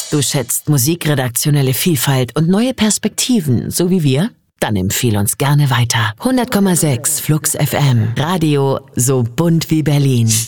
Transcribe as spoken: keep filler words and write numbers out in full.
Du schätzt musikredaktionelle Vielfalt und neue Perspektiven, so wie wir? Dann empfehl uns gerne weiter. hundert Komma sechs Flux F M. Radio so bunt wie Berlin.